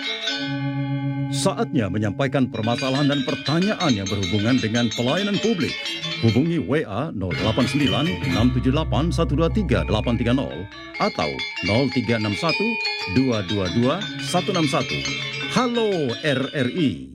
Saatnya menyampaikan permasalahan dan pertanyaan yang berhubungan dengan pelayanan publik. Hubungi WA 089 678 123 830 atau 0361 222 161. Halo RRI.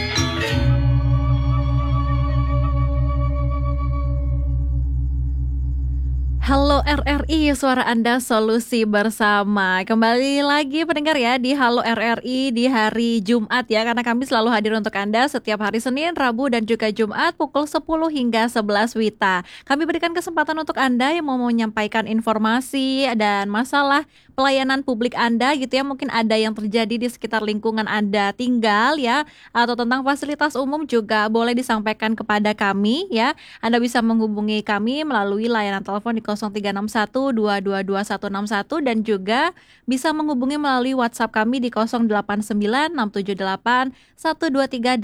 Halo RRI, suara Anda solusi bersama. Kembali lagi pendengar ya di Halo RRI di hari Jumat ya. Karena kami selalu hadir untuk Anda setiap hari Senin, Rabu, dan juga Jumat pukul 10 hingga 11 WITA. Kami berikan kesempatan untuk Anda yang mau menyampaikan informasi dan masalah pelayanan publik Anda gitu ya. Mungkin ada yang terjadi di sekitar lingkungan Anda tinggal ya. Atau tentang fasilitas umum juga boleh disampaikan kepada kami ya. Anda bisa menghubungi kami melalui layanan telepon di 0361 222 161 dan juga bisa menghubungi melalui WhatsApp kami di 089 678 123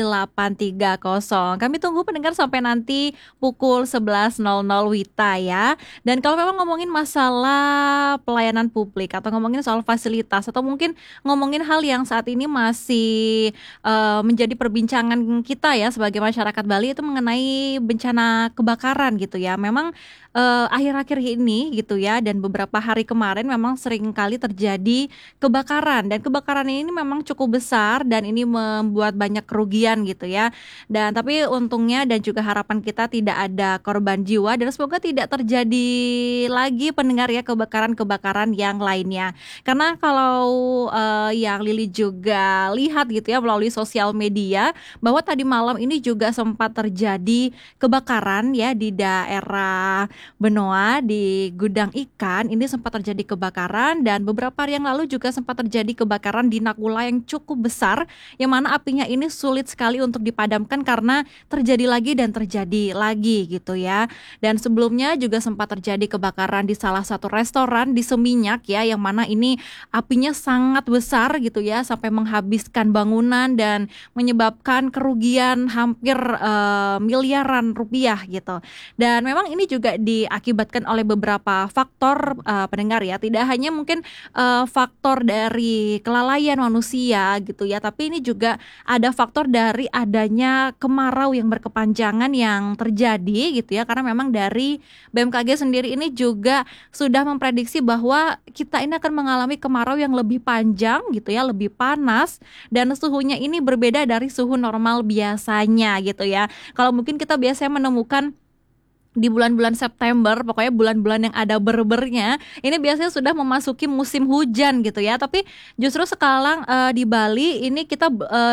830. Kami tunggu pendengar sampai nanti pukul 11.00 WITA ya. Dan kalau memang ngomongin masalah pelayanan publik atau ngomongin soal fasilitas atau mungkin ngomongin hal yang saat ini masih menjadi perbincangan kita ya sebagai masyarakat Bali itu mengenai bencana kebakaran gitu ya. Memang akhir-akhir ini gitu ya dan beberapa hari kemarin memang sering kali terjadi kebakaran dan kebakaran ini memang cukup besar dan ini membuat banyak kerugian gitu ya. Dan tapi untungnya dan juga harapan kita tidak ada korban jiwa dan semoga tidak terjadi lagi pendengar ya kebakaran-kebakaran yang lainnya. Karena kalau yang Lili juga lihat gitu ya melalui sosial media bahwa tadi malam ini juga sempat terjadi kebakaran ya di daerah Benoa di gudang ikan. Ini sempat terjadi kebakaran dan beberapa hari yang lalu juga sempat terjadi kebakaran di Nakula yang cukup besar yang mana apinya ini sulit sekali untuk dipadamkan karena terjadi lagi dan terjadi lagi gitu ya. Dan sebelumnya juga sempat terjadi kebakaran di salah satu restoran di Seminyak ya yang mana ini apinya sangat besar gitu ya sampai menghabiskan bangunan dan menyebabkan kerugian hampir miliaran rupiah gitu. Dan memang ini juga diakibatkan oleh beberapa faktor pendengar ya. Tidak hanya mungkin faktor dari kelalaian manusia gitu ya, tapi ini juga ada faktor dari adanya kemarau yang berkepanjangan yang terjadi gitu ya. Karena memang dari BMKG sendiri ini juga sudah memprediksi bahwa kita ini akan mengalami kemarau yang lebih panjang gitu ya, lebih panas dan suhunya ini berbeda dari suhu normal biasanya gitu ya. Kalau mungkin kita biasanya menemukan di bulan-bulan September, pokoknya bulan-bulan yang ada berbernya, ini biasanya sudah memasuki musim hujan gitu ya. Tapi justru sekarang di Bali ini kita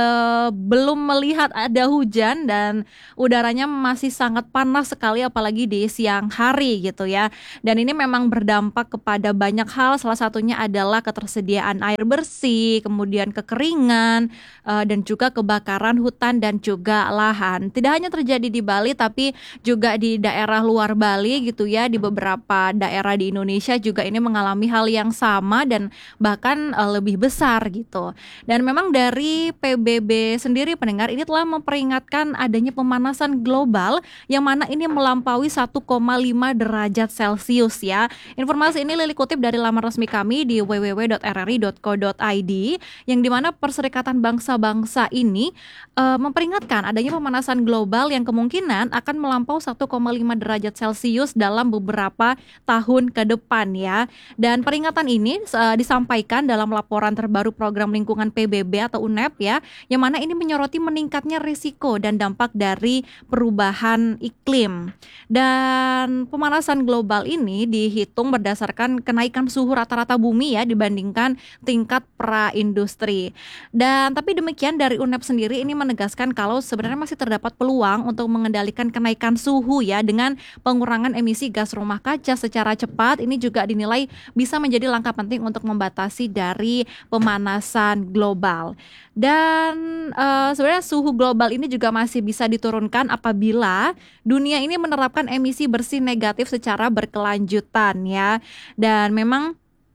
belum melihat ada hujan dan udaranya masih sangat panas sekali apalagi di siang hari gitu ya. Dan ini memang berdampak kepada banyak hal, salah satunya adalah ketersediaan air bersih, kemudian kekeringan, dan juga kebakaran hutan dan juga lahan. Tidak hanya terjadi di Bali tapi juga di daerah luar Bali gitu ya, di beberapa daerah di Indonesia juga ini mengalami hal yang sama dan bahkan lebih besar gitu. Dan memang dari PBB sendiri pendengar ini telah memperingatkan adanya pemanasan global yang mana ini melampaui 1,5 derajat Celcius ya. Informasi ini Lili kutip dari laman resmi kami di www.rri.co.id yang dimana Perserikatan Bangsa-Bangsa ini memperingatkan adanya pemanasan global yang kemungkinan akan melampaui 1,5 derajat Celcius dalam beberapa tahun ke depan ya. Dan peringatan ini disampaikan dalam laporan terbaru program lingkungan PBB atau UNEP ya, yang mana ini menyoroti meningkatnya risiko dan dampak dari perubahan iklim. Dan pemanasan global ini dihitung berdasarkan kenaikan suhu rata-rata bumi ya dibandingkan tingkat praindustri. Dan tapi demikian dari UNEP sendiri ini menegaskan kalau sebenarnya masih terdapat peluang untuk mengendalikan kenaikan suhu ya dengan pengurangan emisi gas rumah kaca secara cepat. Ini juga dinilai bisa menjadi langkah penting untuk membatasi dari pemanasan global. Dan sebenarnya suhu global ini juga masih bisa diturunkan apabila dunia ini menerapkan emisi bersih negatif secara berkelanjutan ya. Dan memang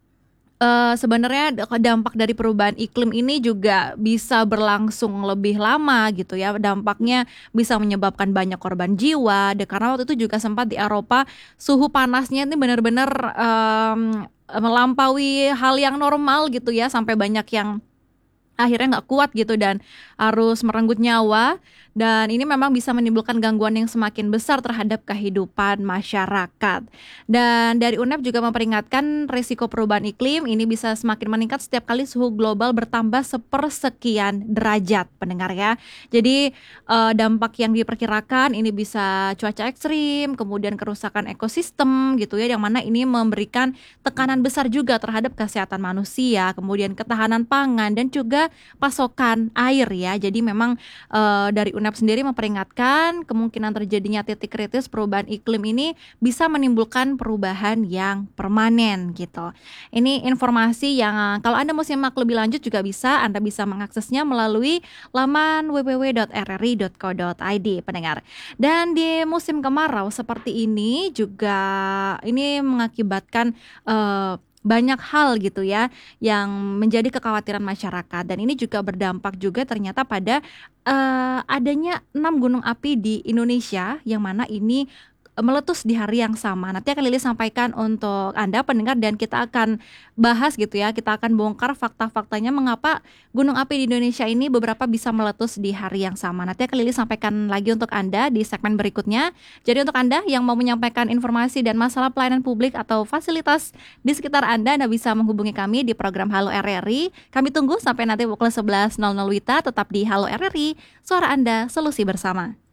sebenarnya dampak dari perubahan iklim ini juga bisa berlangsung lebih lama gitu ya. Dampaknya bisa menyebabkan banyak korban jiwa. Karena waktu itu juga sempat di Eropa suhu panasnya ini benar-benar melampaui hal yang normal gitu ya, sampai banyak yang akhirnya nggak kuat gitu dan harus merenggut nyawa, dan ini memang bisa menimbulkan gangguan yang semakin besar terhadap kehidupan masyarakat. Dan dari UNEP juga memperingatkan risiko perubahan iklim ini bisa semakin meningkat setiap kali suhu global bertambah sepersekian derajat, pendengar ya. Jadi dampak yang diperkirakan ini bisa cuaca ekstrim, kemudian kerusakan ekosistem gitu ya, yang mana ini memberikan tekanan besar juga terhadap kesehatan manusia, kemudian ketahanan pangan dan juga pasokan air ya. Jadi memang dari UNEP sendiri memperingatkan kemungkinan terjadinya titik kritis perubahan iklim ini bisa menimbulkan perubahan yang permanen gitu. Ini informasi yang kalau Anda mau simak lebih lanjut juga bisa, Anda bisa mengaksesnya melalui laman www.rri.co.id, pendengar. Dan di musim kemarau seperti ini juga ini mengakibatkan banyak hal gitu ya yang menjadi kekhawatiran masyarakat, dan ini juga berdampak juga ternyata pada adanya 6 gunung api di Indonesia yang mana ini meletus di hari yang sama. Nanti akan Lili sampaikan untuk Anda pendengar, dan kita akan bahas gitu ya, kita akan bongkar fakta-faktanya mengapa gunung api di Indonesia ini beberapa bisa meletus di hari yang sama. Nanti akan Lili sampaikan lagi untuk Anda di segmen berikutnya. Jadi untuk Anda yang mau menyampaikan informasi dan masalah pelayanan publik atau fasilitas di sekitar Anda bisa menghubungi kami di program Halo RRI. Kami tunggu sampai nanti pukul 11.00 WITA, tetap di Halo RRI, suara Anda, solusi bersama.